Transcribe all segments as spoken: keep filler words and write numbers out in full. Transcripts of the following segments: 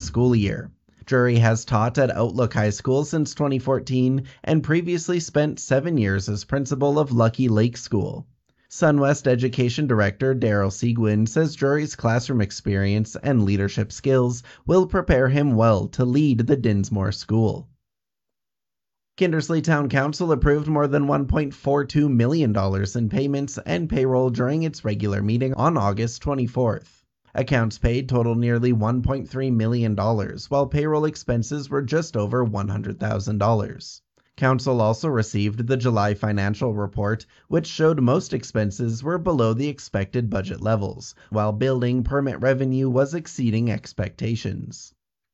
school year. Drury has taught at Outlook High School since twenty fourteen and previously spent seven years as principal of Lucky Lake School. SunWest Education Director Daryl Seguin says Drury's classroom experience and leadership skills will prepare him well to lead the Dinsmore School. Kindersley Town Council approved more than one point four two million dollars in payments and payroll during its regular meeting on August twenty-fourth. Accounts paid totaled nearly one point three million dollars, while payroll expenses were just over one hundred thousand dollars. Council also received the July financial report, which showed most expenses were below the expected budget levels, while building permit revenue was exceeding expectations.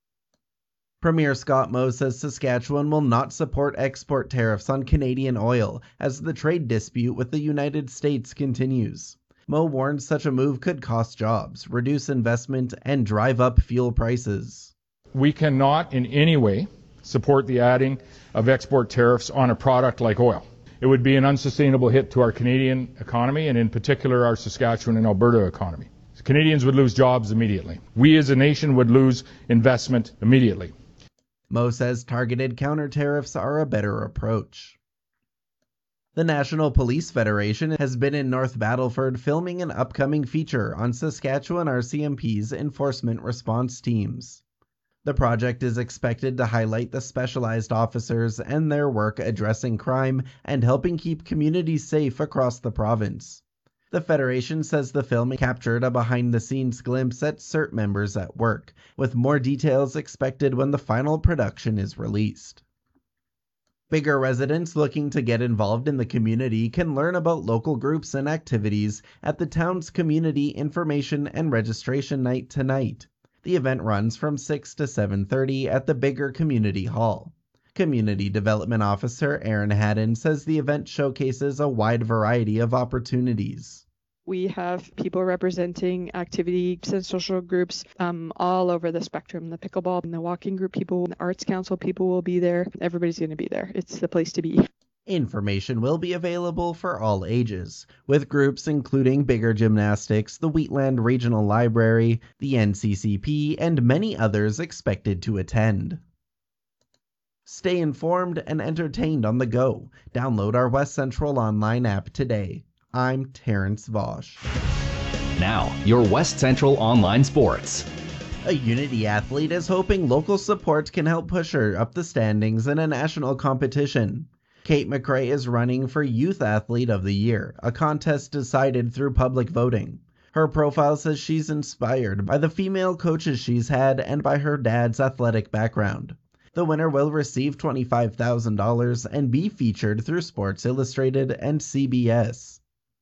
Premier Scott Moe says Saskatchewan will not support export tariffs on Canadian oil as the trade dispute with the United States continues. Moe warned such a move could cost jobs, reduce investment, and drive up fuel prices. We cannot in any way support the adding of export tariffs on a product like oil. It would be an unsustainable hit to our Canadian economy and in particular our Saskatchewan and Alberta economy. Canadians would lose jobs immediately. We as a nation would lose investment immediately. Moe says targeted counter tariffs are a better approach. The National Police Federation has been in North Battleford filming an upcoming feature on Saskatchewan R C M P's enforcement response teams. The project is expected to highlight the specialized officers and their work addressing crime and helping keep communities safe across the province. The Federation says the film captured a behind-the-scenes glimpse at C E R T members at work, with more details expected when the final production is released. Biggar residents looking to get involved in the community can learn about local groups and activities at the town's Community Information and Registration Night tonight. The event runs from six to seven thirty at the Biggar Community Hall. Community Development Officer Aaron Haddon says the event showcases a wide variety of opportunities. We have people representing activities and social groups um, all over the spectrum. The pickleball and the walking group people, the arts council people will be there. Everybody's going to be there. It's the place to be. Information will be available for all ages, with groups including Biggar Gymnastics, the Wheatland Regional Library, the N C C P, and many others expected to attend. Stay informed and entertained on the go. Download our West Central Online app today. I'm Terrence Vosch. Now, your West Central Online Sports. A Unity athlete is hoping local support can help push her up the standings in a national competition. Kate McRae is running for Youth Athlete of the Year, a contest decided through public voting. Her profile says she's inspired by the female coaches she's had and by her dad's athletic background. The winner will receive twenty-five thousand dollars and be featured through Sports Illustrated and C B S.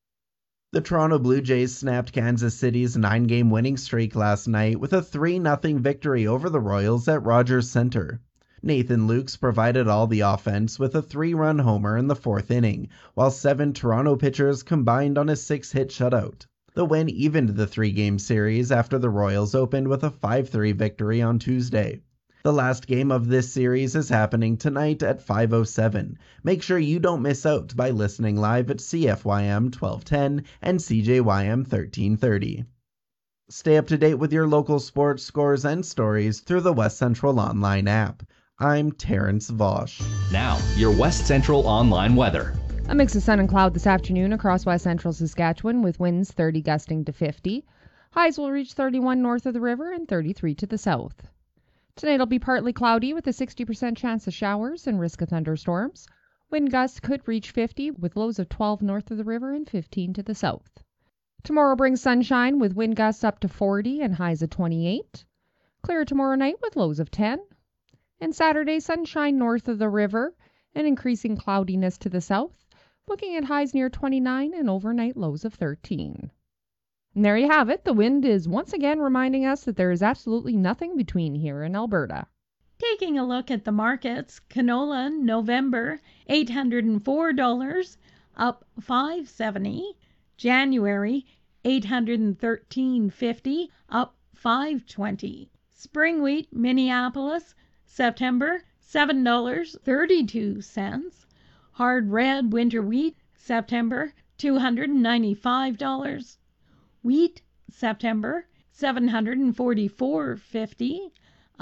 The Toronto Blue Jays snapped Kansas City's nine-game winning streak last night with a three nothing victory over the Royals at Rogers Centre. Nathan Lukes provided all the offense with a three-run homer in the fourth inning, while seven Toronto pitchers combined on a six-hit shutout. The win evened the three-game series after the Royals opened with a five three victory on Tuesday. The last game of this series is happening tonight at five oh seven. Make sure you don't miss out by listening live at C F Y M twelve ten and C J Y M thirteen thirty. Stay up to date with your local sports scores and stories through the West Central Online app. I'm Terrence Vosch. Now, your West Central Online weather. A mix of sun and cloud this afternoon across West Central Saskatchewan with winds thirty gusting to fifty. Highs will reach thirty-one north of the river and thirty-three to the south. Tonight will be partly cloudy with a sixty percent chance of showers and risk of thunderstorms. Wind gusts could reach fifty with lows of twelve north of the river and fifteen to the south. Tomorrow brings sunshine with wind gusts up to forty and highs of twenty-eight. Clear tomorrow night with lows of ten. And Saturday, sunshine north of the river and increasing cloudiness to the south, looking at highs near twenty-nine and overnight lows of thirteen. And there you have it. The wind is once again reminding us that there is absolutely nothing between here and Alberta. Taking a look at the markets, canola November eight hundred four dollars, up five seventy. January eight hundred thirteen fifty, up five twenty. Spring wheat Minneapolis September seven dollars and thirty-two cents. Hard red winter wheat September two hundred ninety-five dollars. Wheat September seven hundred forty-four fifty.